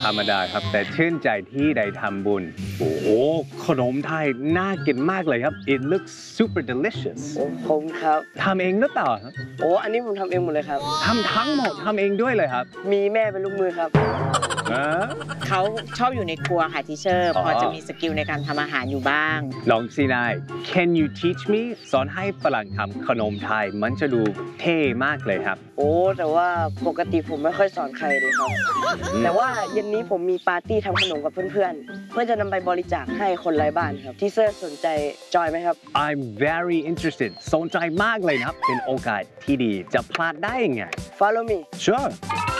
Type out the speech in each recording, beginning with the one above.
ธรรมดาครับแต่ชื่นใจที่ได้ทำบุญโอ้โหขนมไทยน่ากินมากเลยครับ It looks super delicious ผมครับทำเองหรือเปล่าครับอันนี้ผมทำเองหมดเลยครับทำทั้งหมดทำเองด้วยเลยครับมีแม่เป็นลูกมือครับเขาชอบอยู่ในครัวค่ะทีเชอร์พอจะมีสกิลในการทำอาหารอยู่บ้างลองสินาย Can you teach me สอนให้ฝรั่งทำขนมไทยมันจะดูเท่มากเลยครับแต่ว่าปกติผมไม่ค่อยสอนใครเลยครับแต่ว่าเย็นนี้ผมมีปาร์ตี้ทำขนมกับเพื่อนๆเพื่อจะนำไปบริจาคให้คนไร้บ้านครับทีเชอร์สนใจจอยไหมครับ I'm very interested สนใจมากเลยนะครับเป็นโอกาสที่ดีจะพลาดได้ยังไง Follow me Sure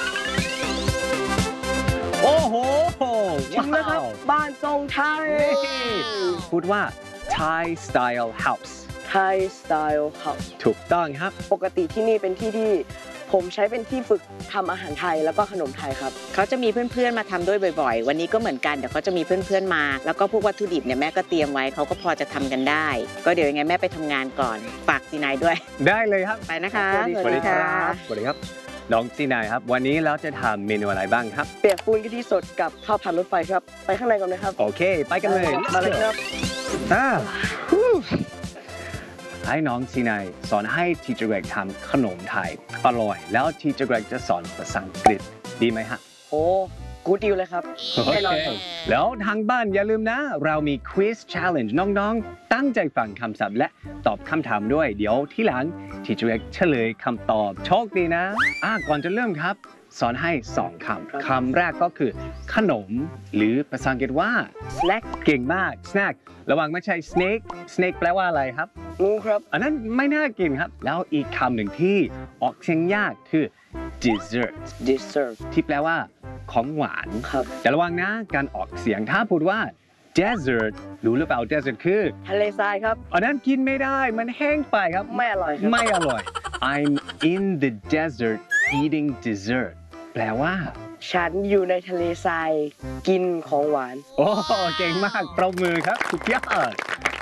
โอ้โหถึงแล้วครับบ้านทรงไทยพูดว่า Thai style house Thai style house ถูกต้องครับปกติที่นี่เป็นที่ที่ผมใช้เป็นที่ฝึกทำอาหารไทยแล้วก็ขนมไทยครับเขาจะมีเพื่อนๆมาทำด้วยบ่อยๆวันนี้ก็เหมือนกันเดี๋ยวเขาจะมีเพื่อนๆมาแล้วก็พวกวัตถุดิบเนี่ยแม่ก็เตรียมไว้เขาก็พอจะทำกันได้ก็เดี๋ยวยังไงแม่ไปทำงานก่อนฝากซีนายด้วยได้เลยครับไปนะคะสวัสดีครับสวัสดีครับน้องซีนายครับวันนี้เราจะทำเมนูอะไรบ้างครับเปียกปูนกะทิสดกับข้าวผัดรถไฟครับไปข้างในก่อนนะครับโอเคไปกันเลยมาเลยครับให้น้องซีนายสอนให้ทีเจอร์เกรกทำขนมไทยอร่อยแล้วทีเจอร์เกรกจะสอนภาษาอังกฤษดีไหมฮะกูดีลเลยครับโอเคแล้วทางบ้านอย่าลืมนะเรามี Quiz Challenge น้องๆตั้งใจฟังคำศัพท์และตอบคำถามด้วยเดี๋ยวที่หลังทีเจอร์เกรกเฉลยคำตอบโชคดีนะก่อนจะเริ่มครับสอนให้2 คำแรกก็คือขนมหรือภาษาอังกฤษว่า snack เก่งมาก snack ระวังไม่ใช่ snake แปลว่าอะไรครับงูครับอันนั้นไม่น่ากินครับแล้วอีกคำหนึ่งที่ออกเสียงยากคือ dessert ที่แปลว่าของหวานครับแต่ระวังนะการออกเสียงถ้าพูดว่า desert รู้หรือเปล่า desert คือทะเลทรายครับอันนั้นกินไม่ได้มันแห้งไปครับไม่อร่อยครับไม่อร่อย I'm in the desert eating dessert แปลว่าฉันอยู่ในทะเลทรายกินของหวานเก่งมากปรบมือครับสุดยอด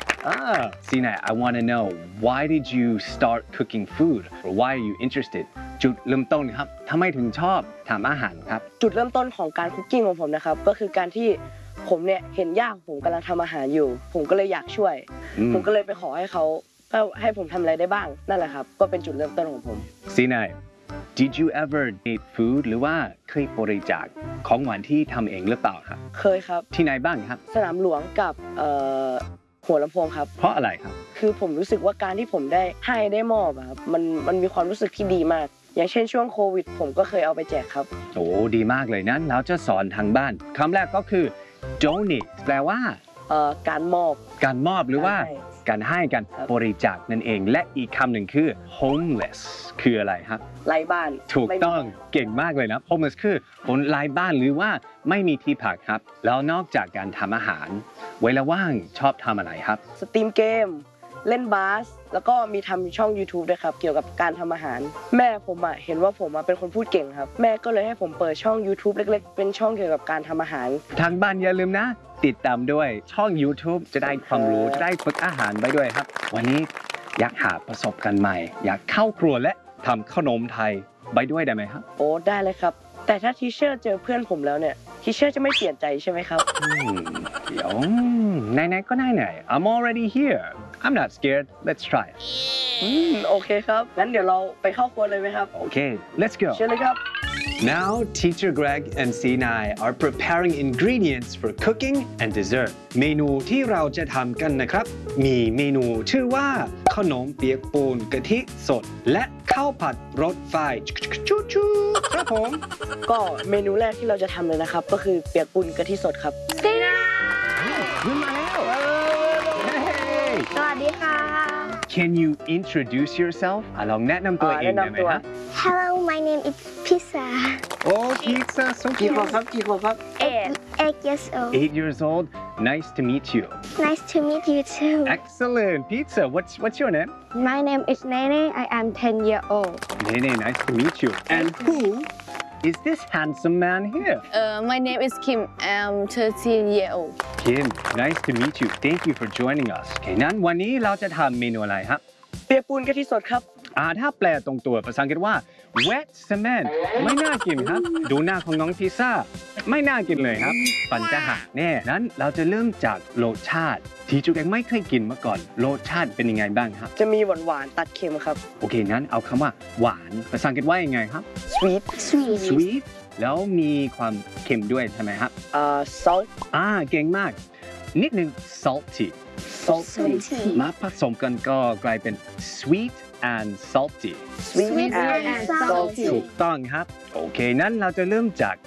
Sina, I want to know why did you start cooking food or why are you interested จุดเริ่มต้นครับทำไมถึงชอบทำอาหารครับจุดเริ่มต้นของการคุกกิ้งของผมนะครับก็คือการที่ผมเนี่ยเห็นย่าผมกำลังทำอาหารอยู่ผมก็เลยอยากช่วยผมก็เลยไปขอให้เขาให้ผมทำอะไรได้บ้างนั่นแหละครับก็เป็นจุดเริ่มต้นของผม Sina, did you ever donate food หรือว่าเคยบริจาคของหวานที่ทำเองหรือเปล่าครับเคยครับที่ไหนบ้างครับสนามหลวงกับหัวลำโพงครับเพราะอะไรครับคือผมรู้สึกว่าการที่ผมได้มอบครับมันมีความรู้สึกที่ดีมากอย่างเช่นช่วงโควิดผมก็เคยเอาไปแจกครับดีมากเลยนั้นแล้วจะสอนทางบ้านคำแรกก็คือ donate แปลว่าการมอบหรือว่าการให้การบริจาคนั่นเองและอีกคำหนึ่งคือ homeless คืออะไรครับไร้บ้านถูกต้องเก่งมากเลยนะ homeless คือคนไร้บ้านหรือว่าไม่มีที่พักครับแล้วนอกจากการทำอาหารเวลาว่างชอบทำอะไรครับสตรีมเกมเล่นบาสแล้วก็มีทำช่อง YouTube ด้วยครับเกี่ยวกับการทำอาหารแม่ผมเห็นว่าผมเป็นคนพูดเก่งครับแม่ก็เลยให้ผมเปิดช่อง YouTube เล็กๆเป็นช่องเกี่ยวกับการทำอาหารทางบ้านอย่าลืมนะติดตามด้วยช่อง YouTube จะได้ความรู้จะได้ฝึกอาหารไปด้วยครับวันนี้อยากหาประสบการณ์ใหม่อยากเข้าครัวและทำขนมไทยไปด้วยได้ไหมครับได้เลยครับแต่ถ้าทีเชอร์เจอเพื่อนผมแล้วเนี่ยทีเชอร์จะไม่เปลี่ยนใจใช่ไหมครับเดี๋ยวไหนๆก็ไหน I'm already here I'm not scared let's try it โอเคครับงั้นเดี๋ยวเราไปเข้าครัวเลยไหมครับโอเค let's go เชิญเลยครับ Now teacher Greg and Sinai are preparing ingredients for cooking and dessert เมนูที่เราจะทำกันนะครับมีเมนูชื่อว่าขนมเปียกปูนกะทิสดและข้าวผัดรสไฟชูๆครับผมก็เมนูแรกที่เราจะทำเลยนะครับก็คือเปียกปูนกะทิสดครับขึ้นมาแล้วสวัสดีค่ะ Can you introduce yourself ลองแนะนำตัวเองได้ไหมครับ Hello my name is Pizza Pizza so cute กี่ขวบครับ 8 years old 8 years old Nice to meet you Nice to meet you too Excellent Pizza what's your name My name is Nene I am 10 years old Nene nice to meet you And who is this handsome man here My name is Kim I'm 13 years old Kim nice to meet you Thank you for joining us นั้นวันนี้เราจะทำเมนูอะไรครับเปียกปูนกะทิสดครับถ้าแปลตรงตัวภาษาอังกฤษว่า wet cement ไม่น่ากินครับ ดูหน้าของน้องพิซซ่า ไม่น่ากินเลยครับฟันจะหักแน่นั้นเราจะเริ่มจากรสชาติ ที่จุกเองไม่เคยกินมาก่อนรสชาติเป็นยังไงบ้างครับจะมีหวานๆตัดเค็มครับโอเคนั้นเอาคำว่าหวานภาษาอังกฤษว่ายังไงครับ sweet sweet แล้วมีความเค็มด้วยใช่ไหมครับ salt เก่งมาก นิดนึง salty Salty มาผสมกันก็กลายเป็น sweet and salty sweet and salty ถูกต้องครับ โอเคนั้นเราจะเริ่มจาก